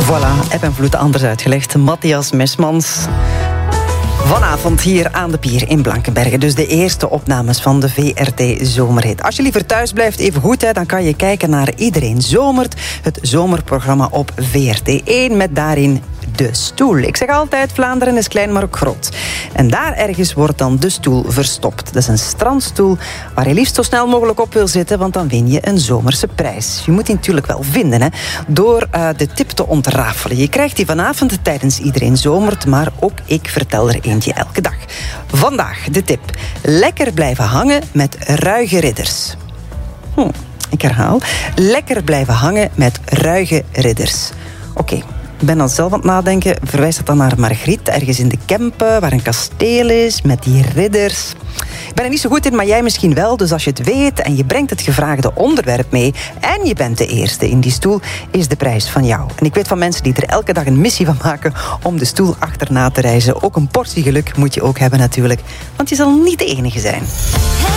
Voilà, eb en vloed anders uitgelegd. Matthias Mesmans. Vanavond hier aan de Pier in Blankenberge. Dus de eerste opnames van de VRT Zomerhit. Als je liever thuis blijft, even goed, dan kan je kijken naar Iedereen Zomert. Het zomerprogramma op VRT1 met daarin De Stoel. Ik zeg altijd, Vlaanderen is klein, maar ook groot. En daar ergens wordt dan De Stoel verstopt. Dat is een strandstoel waar je liefst zo snel mogelijk op wil zitten, want dan win je een zomerse prijs. Je moet die natuurlijk wel vinden, hè, door de tip te ontrafelen. Je krijgt die vanavond tijdens Iedereen Zomert, maar ook ik vertel er eentje elke dag. Vandaag de tip. Lekker blijven hangen met ruige ridders. Ik herhaal. Lekker blijven hangen met ruige ridders. Oké. Ik ben dan zelf aan het nadenken. Verwijs dat dan naar Margriet, ergens in de Kempen, waar een kasteel is, met die ridders. Ik ben er niet zo goed in, maar jij misschien wel. Dus als je het weet en je brengt het gevraagde onderwerp mee en je bent de eerste in die stoel, is de prijs van jou. En ik weet van mensen die er elke dag een missie van maken om de stoel achterna te reizen. Ook een portie geluk moet je ook hebben natuurlijk, want je zal niet de enige zijn.